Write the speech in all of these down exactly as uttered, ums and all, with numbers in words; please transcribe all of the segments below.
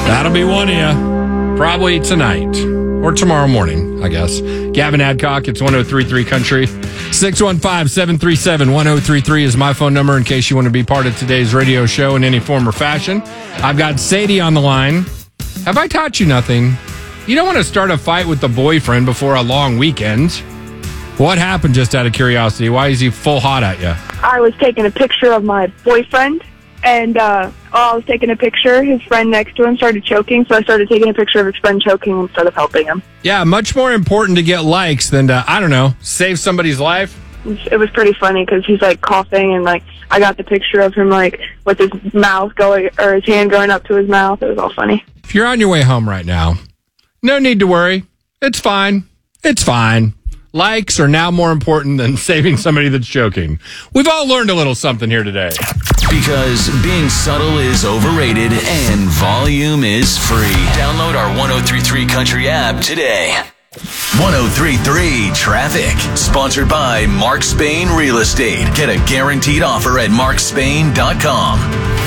That'll be one of you. Probably tonight. Or tomorrow morning, I guess. Gavin Adcock, it's one oh three point three Country. six one five, seven three seven, one oh three three is my phone number in case you want to be part of today's radio show in any form or fashion. I've got Sadie on the line. Have I taught you nothing? You don't want to start a fight with the boyfriend before a long weekend. What happened, just out of curiosity? Why is he full hot at you? I was taking a picture of my boyfriend, and uh, while I was taking a picture, his friend next to him started choking, so I started taking a picture of his friend choking instead of helping him. Yeah, much more important to get likes than to, I don't know, save somebody's life. It was pretty funny because he's, like, coughing, and, like, I got the picture of him, like, with his mouth going, or his hand going up to his mouth. It was all funny. If you're on your way home right now, no need to worry. It's fine. It's fine. Likes are now more important than saving somebody that's choking. We've all learned a little something here today. Because being subtle is overrated and volume is free. Download our one oh three point three Country app today. one oh three point three Traffic. Sponsored by Mark Spain Real Estate. Get a guaranteed offer at mark spain dot com.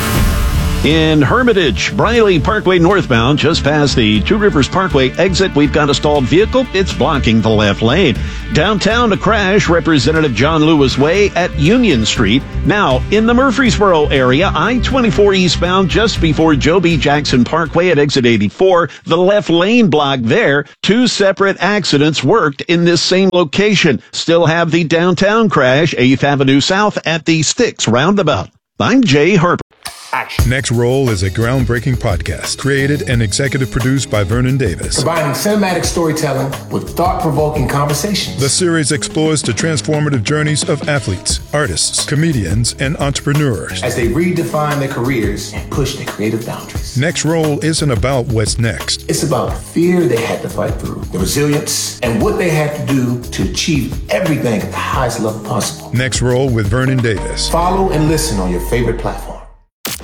In Hermitage, Briley Parkway northbound, just past the Two Rivers Parkway exit, we've got a stalled vehicle. It's blocking the left lane. Downtown, a crash, Representative John Lewis Way at Union Street. Now, in the Murfreesboro area, I twenty-four eastbound, just before Joe B. Jackson Parkway at exit eighty-four, the left lane blocked there. Two separate accidents worked in this same location. Still have the downtown crash, eighth Avenue South at the Styx roundabout. I'm Jay Harper. Action. Next Roll is a groundbreaking podcast created and executive produced by Vernon Davis. Combining cinematic storytelling with thought-provoking conversations. The series explores the transformative journeys of athletes, artists, comedians, and entrepreneurs as they redefine their careers and push their creative boundaries. Next Roll isn't about what's next. It's about the fear they had to fight through, the resilience, and what they had to do to achieve everything at the highest level possible. Next Roll with Vernon Davis. Follow and listen on your favorite platform.